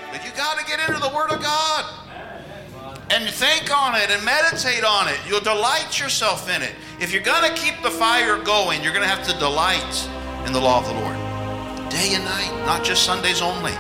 But you got to get into the Word of God and think on it and meditate on it. You'll delight yourself in it. If you're going to keep the fire going, you're going to have to delight in the law of the Lord. Day and night, not just Sundays only.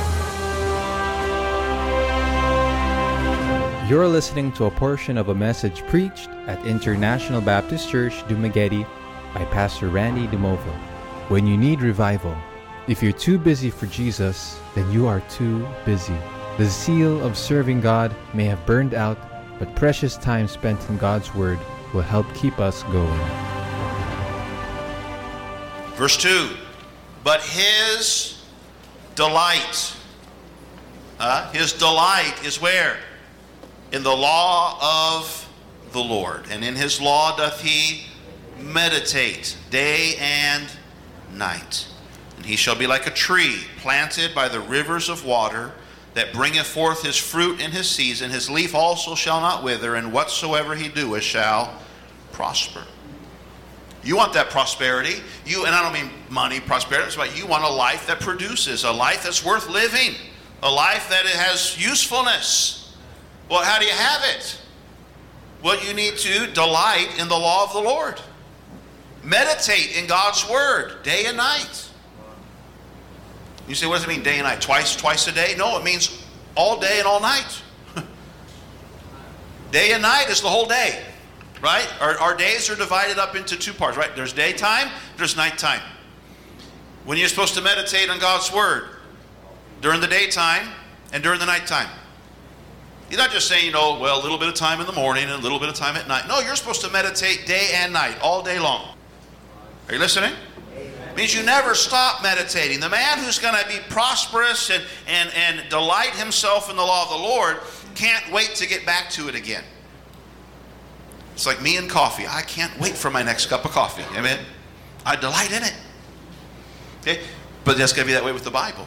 You're listening to a portion of a message preached at International Baptist Church, Dumaguete by Pastor Randy DeMova. When you need revival, if you're too busy for Jesus, then you are too busy. The zeal of serving God may have burned out, but precious time spent in God's Word will help keep us going. Verse 2, but his delight. His delight is where? In the law of the Lord. And in his law doth he meditate day and night. And he shall be like a tree planted by the rivers of water, that bringeth forth his fruit in his season. His leaf also shall not wither, and whatsoever he doeth shall prosper. You want that prosperity. And I don't mean money, prosperity. It's about you want a life that produces, a life that's worth living, a life that has usefulness. Well, how do you have it? Well, you need to delight in the law of the Lord. Meditate in God's Word day and night. You say, what does it mean, day and night? Twice a day? No, it means all day and all night. Day and night is the whole day, right? Our days are divided up into two parts, right? There's daytime, there's nighttime. When you're supposed to meditate on God's Word? During the daytime and during the nighttime. He's not just saying, a little bit of time in the morning and a little bit of time at night. No, you're supposed to meditate day and night, all day long. Are you listening? It means you never stop meditating. The man who's going to be prosperous and delight himself in the law of the Lord can't wait to get back to it again. It's like me and coffee. I can't wait for my next cup of coffee. Amen? I delight in it. Okay? But that's going to be that way with the Bible.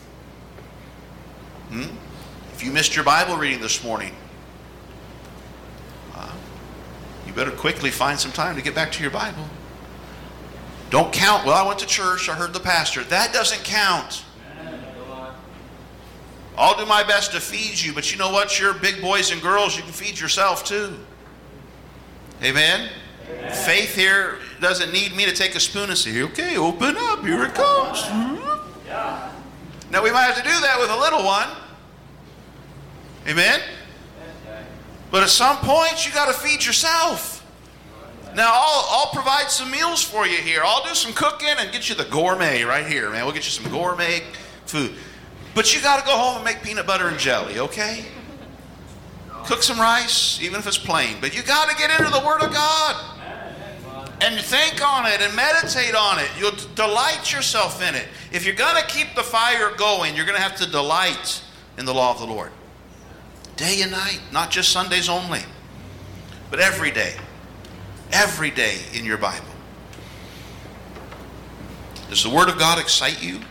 If you missed your Bible reading this morning, you better quickly find some time to get back to your Bible. Don't count, I went to church, I heard the pastor. That doesn't count. I'll do my best to feed you, but you know what? You're big boys and girls, you can feed yourself too. Amen? Amen. Faith here doesn't need me to take a spoon and say, okay, open up, here it comes. Yeah. Now we might have to do that with a little one. Amen? But at some point, you got to feed yourself. Now, I'll provide some meals for you here. I'll do some cooking and get you the gourmet right here, man. We'll get you some gourmet food. But you got to go home and make peanut butter and jelly, okay? Cook some rice, even if it's plain. But you got to get into the Word of God and think on it and meditate on it. You'll delight yourself in it. If you're going to keep the fire going, you're going to have to delight in the law of the Lord. Day and night, not just Sundays only, but every day. Every day in your Bible. Does the Word of God excite you?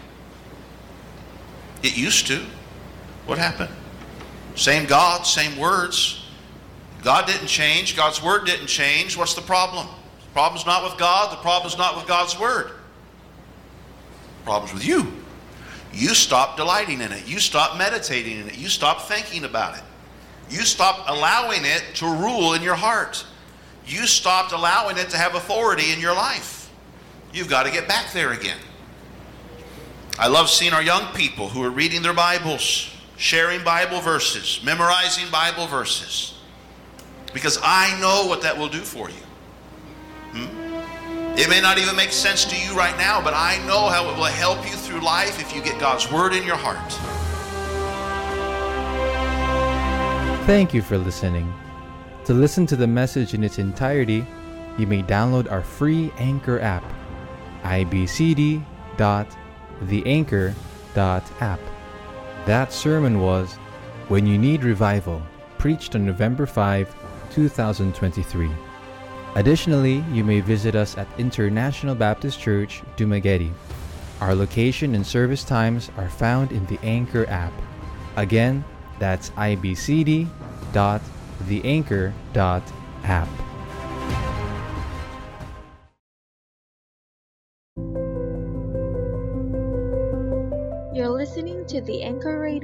It used to. What happened? Same God, same words. God didn't change. God's Word didn't change. What's the problem? The problem's not with God. The problem's not with God's Word. The problem's with you. You stopped delighting in it. You stopped meditating in it. You stopped thinking about it. You stopped allowing it to rule in your heart. You stopped allowing it to have authority in your life. You've got to get back there again. I love seeing our young people who are reading their Bibles, sharing Bible verses, memorizing Bible verses. Because I know what that will do for you. It may not even make sense to you right now, but I know how it will help you through life if you get God's Word in your heart. Thank you for listening. To listen to the message in its entirety, you may download our free Anchor app, ibcd.theanchor.app. That sermon was When You Need Revival, preached on November 5, 2023. Additionally, you may visit us at International Baptist Church, Dumaguete. Our location and service times are found in the Anchor app. Again, that's ibcd.theanchor.app. You're listening to the Anchor Radio.